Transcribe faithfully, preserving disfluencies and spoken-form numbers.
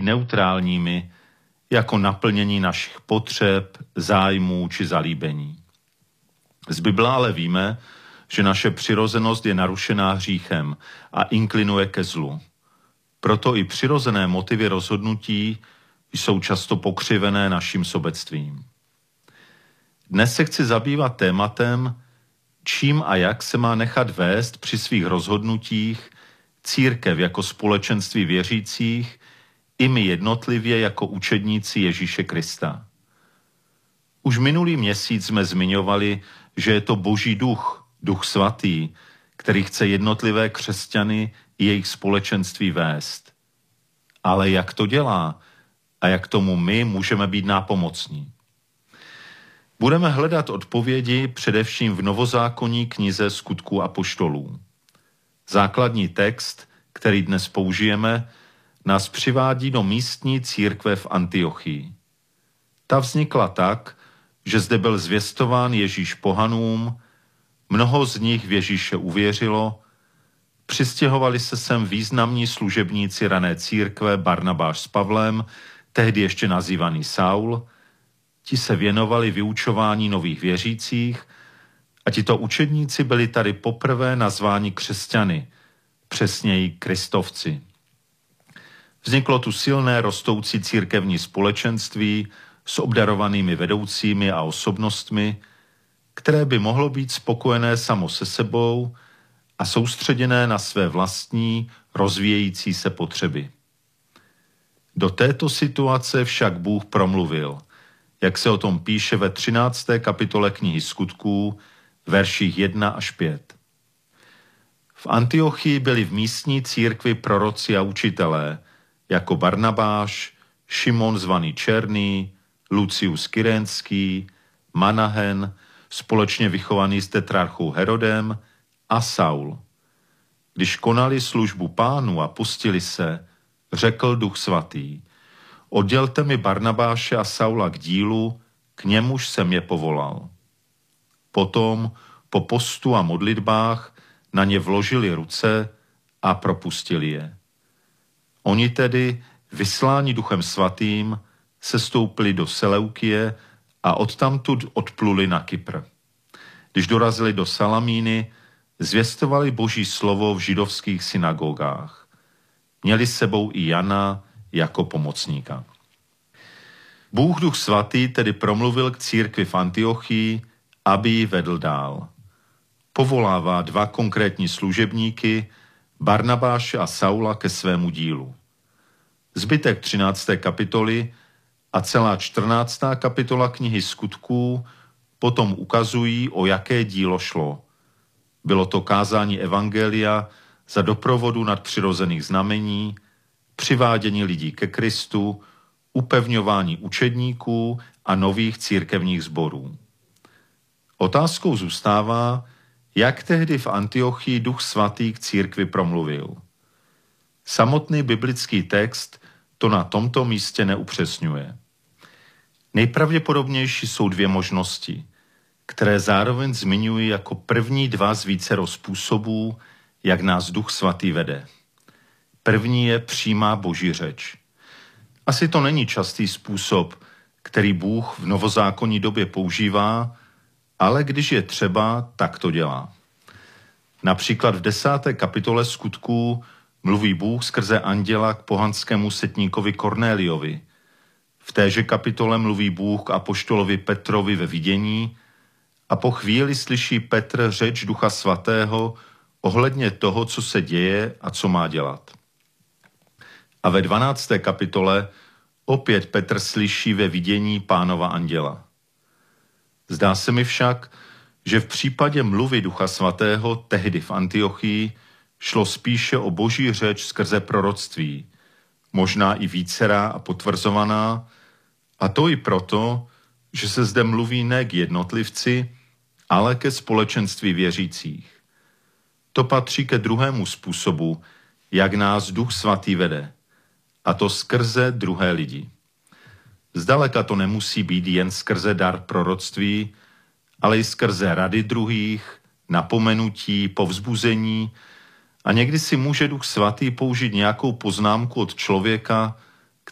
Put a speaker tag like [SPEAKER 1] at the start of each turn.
[SPEAKER 1] neutrálními, jako naplnění našich potřeb, zájmů či zalíbení. Z Bible ale víme, že naše přirozenost je narušená hříchem a inklinuje ke zlu. Proto i přirozené motivy rozhodnutí jsou často pokřivené naším sobectvím. Dnes se chci zabývat tématem, čím a jak se má nechat vést při svých rozhodnutích církev jako společenství věřících i my jednotlivě jako učedníci Ježíše Krista. Už minulý měsíc jsme zmiňovali, že je to Boží duch, Duch Svatý, který chce jednotlivé křesťany i jejich společenství vést. Ale jak to dělá a jak tomu my můžeme být nápomocní? Budeme hledat odpovědi především v novozákonní knize Skutků apoštolů. Základní text, který dnes použijeme, nás přivádí do místní církve v Antiochii. Ta vznikla tak, že zde byl zvěstován Ježíš pohanům, mnoho z nich v Ježíše uvěřilo, přistěhovali se sem významní služebníci rané církve Barnabáš s Pavlem, tehdy ještě nazývaný Saul, ti se věnovali vyučování nových věřících a tito učedníci byli tady poprvé nazváni křesťany, přesněji kristovci. Vzniklo tu silné rostoucí církevní společenství s obdarovanými vedoucími a osobnostmi, které by mohlo být spokojené samo se sebou a soustředěné na své vlastní rozvíjející se potřeby. Do této situace však Bůh promluvil, jak se o tom píše ve třinácté kapitole knihy Skutků, verších jedna až pět. V Antiochii byli v místní církvi proroci a učitelé, jako Barnabáš, Šimon zvaný Černý, Lucius Kyrénský, Manahen, společně vychovaný s tetrarchou Herodem, a Saul. Když konali službu Pánu a pustili se, řekl Duch Svatý: oddělte mi Barnabáše a Saula k dílu, k němuž jsem je povolal. Potom, po postu a modlitbách, na ně vložili ruce a propustili je. Oni tedy, vysláni Duchem Svatým, sestoupili do Seleukie a odtamtud odpluli na Kypr. Když dorazili do Salamíny, zvěstovali Boží slovo v židovských synagogách. Měli s sebou i Jana jako pomocníka. Bůh Duch Svatý tedy promluvil k církvi v Antiochii, aby ji vedl dál. Povolává dva konkrétní služebníky, Barnabáše a Saula, ke svému dílu. Zbytek třinácté kapitoly a celá čtrnáctá kapitola knihy Skutků potom ukazují, o jaké dílo šlo. Bylo to kázání evangelia za doprovodu nadpřirozených znamení, přivádění lidí ke Kristu, upevňování učedníků a nových církevních sborů. Otázkou zůstává, jak tehdy v Antiochii Duch Svatý k církvi promluvil. Samotný biblický text to na tomto místě neupřesňuje. Nejpravděpodobnější jsou dvě možnosti, které zároveň zmiňují jako první dva z vícero způsobů, jak nás Duch Svatý vede. První je přímá Boží řeč. Asi to není častý způsob, který Bůh v novozákonní době používá, ale když je třeba, tak to dělá. Například v desáté kapitole Skutků mluví Bůh skrze anděla k pohanskému setníkovi Kornéliovi. V téže kapitole mluví Bůh k apoštolovi Petrovi ve vidění a po chvíli slyší Petr řeč Ducha Svatého ohledně toho, co se děje a co má dělat. A ve dvanácté kapitole opět Petr slyší ve vidění Pánova anděla. Zdá se mi však, že v případě mluvy Ducha Svatého tehdy v Antiochii šlo spíše o Boží řeč skrze proroctví, možná i vícerá a potvrzovaná, a to i proto, že se zde mluví ne k jednotlivci, ale ke společenství věřících. To patří ke druhému způsobu, jak nás Duch Svatý vede, a to skrze druhé lidi. Zdaleka to nemusí být jen skrze dar proroctví, ale i skrze rady druhých, napomenutí, povzbuzení, a někdy si může Duch Svatý použít nějakou poznámku od člověka,